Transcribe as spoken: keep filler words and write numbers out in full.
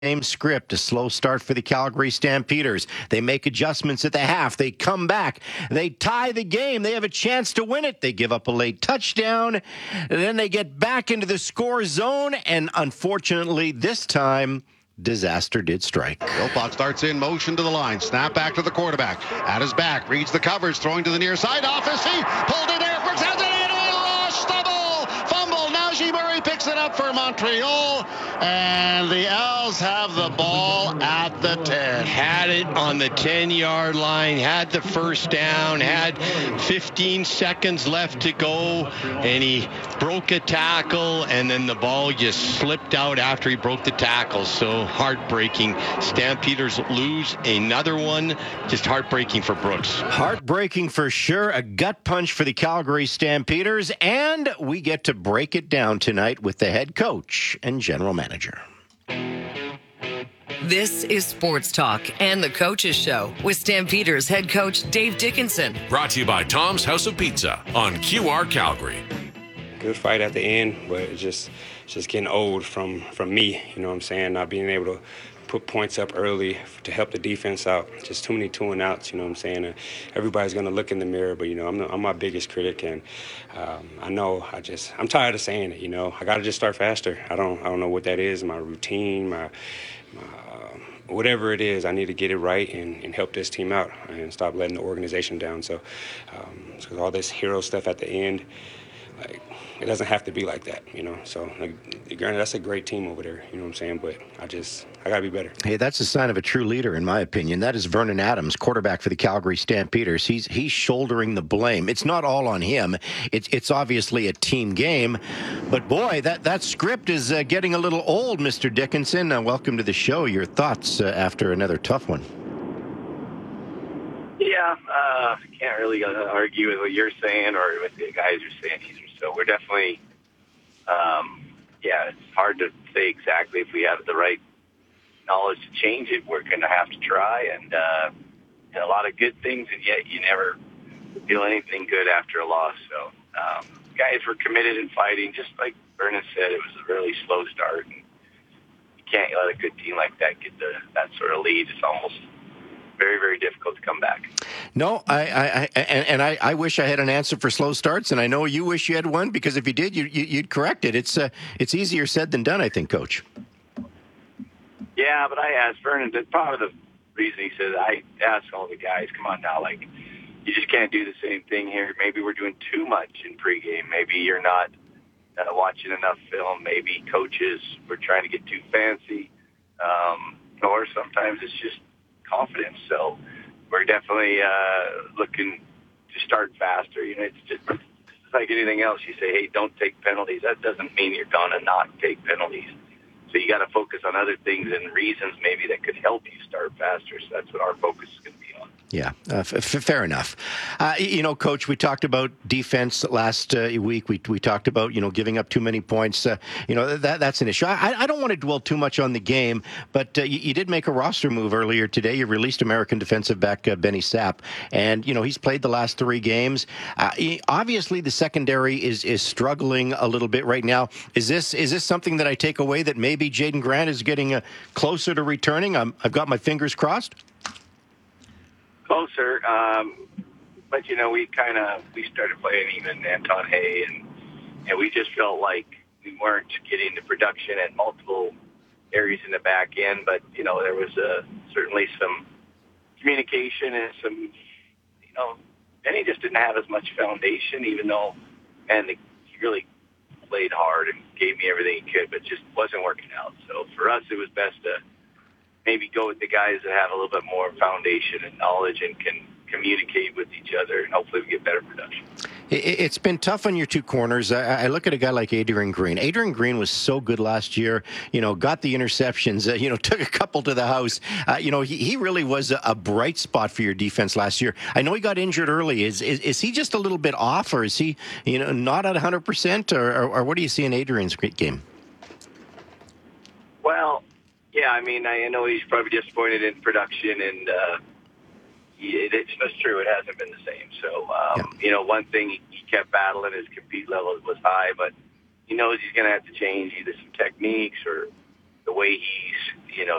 Same script, a slow start for the Calgary Stampeders. They make adjustments at the half. They come back. They tie the game. They have a chance to win it. They give up a late touchdown. Then they get back into the score zone, and unfortunately, this time, disaster did strike. Wilcox starts in motion to the line. Snap back to the quarterback. At his back, reads the covers, throwing to the near side. Off his feet. Pulled in air. Brooks has it in. Oh, stumble. Fumble. Najee Murray picks it up for Montreal. And the Owls have the ball at the ten. Had it on the ten-yard line. Had the first down. Had fifteen seconds left to go. And he broke a tackle. And then the ball just slipped out after he broke the tackle. So heartbreaking. Stampeders lose another one. Just heartbreaking for Brooks. Heartbreaking for sure. A gut punch for the Calgary Stampeders. And we get to break it down tonight with the head coach and general manager. This is Sports Talk and the Coaches Show with Stampeders head coach Dave Dickinson. Brought to you by Tom's House of Pizza on Q R Calgary. Good fight at the end, but it's just it's just getting old from, from me, you know what I'm saying, not being able to put points up early to help the defense out. Just too many two and outs, you know what I'm saying. And everybody's going to look in the mirror, but, you know, I'm, the, I'm my biggest critic, and um, I know I just, I'm tired of saying it, you know. I got to just start faster. I don't I don't know what that is, my routine, my, my uh, whatever it is, I need to get it right and, and help this team out and stop letting the organization down. So, um, so all this hero stuff at the end, like, it doesn't have to be like that, you know. So, like, granted, that's a great team over there, you know what I'm saying? But I just, I got to be better. Hey, that's a sign of a true leader, in my opinion. That is Vernon Adams, quarterback for the Calgary Stampeders. He's he's shouldering the blame. It's not all on him. It's it's obviously a team game. But, boy, that, that script is uh, getting a little old, Mister Dickinson. Uh, welcome to the show. Your thoughts uh, after another tough one? Yeah, uh, can't really uh, argue with what you're saying or what the guys are saying either. So we're definitely, um, yeah, it's hard to say exactly if we have the right knowledge to change it. We're going to have to try, and, uh, and a lot of good things, and yet you never feel anything good after a loss. So um, guys were committed and fighting, just like Vernon said. It was a really slow start, and you can't let a good team like that get the, that sort of lead. It's almost very, very difficult to come back. No, I, I, I and, and I, I wish I had an answer for slow starts, and I know you wish you had one, because if you did, you, you, you'd correct it. It's uh, it's easier said than done, I think, Coach. Yeah, but I asked Vernon, that's probably the reason he said, I asked all the guys, come on now, like, you just can't do the same thing here. Maybe we're doing too much in pregame. Maybe you're not uh, watching enough film. Maybe coaches were trying to get too fancy. Um, or sometimes it's just confidence. So we're definitely uh, looking to start faster. You know, it's just it's like anything else. You say, hey, don't take penalties. That doesn't mean you're going to not take penalties. So you got to focus on other things and reasons maybe that could help you start faster. So that's what our focus is going to be on. Yeah, uh, f- f- fair enough. Uh, you know, Coach, we talked about defense last uh, week. We we talked about, you know, giving up too many points. Uh, you know, that that's an issue. I, I don't want to dwell too much on the game, but uh, you, you did make a roster move earlier today. You released American defensive back uh, Benny Sapp, and, you know, he's played the last three games. Uh, he, obviously, the secondary is is struggling a little bit right now. Is this is this something that I take away, that maybe Jaden Grant is getting uh, closer to returning? I'm, I've got my fingers crossed. Closer, um, but you know, we kind of we started playing even Anton Hay, and and we just felt like we weren't getting the production at multiple areas in the back end. But you know, there was uh, certainly some communication and some, you know, and he just didn't have as much foundation, even though, and he really played hard and gave me everything he could, but just wasn't working out. So for us, it was best to maybe go with the guys that have a little bit more foundation and knowledge and can communicate with each other, and hopefully we get better production. It's been tough on your two corners. I look at a guy like Adrian Green. Adrian Green was so good last year, you know, got the interceptions, uh, you know, took a couple to the house. Uh, you know, he, he really was a, a bright spot for your defense last year. I know he got injured early. Is is, is he just a little bit off, or is he, you know, not at one hundred percent, or, or, or what do you see in Adrian's game? Well, yeah, I mean, I know he's probably disappointed in production, and uh, he, it's just true. It hasn't been the same. So, um, yeah. you know, one thing he, he kept battling, his compete level was high, but he knows he's going to have to change either some techniques or the way he's, you know,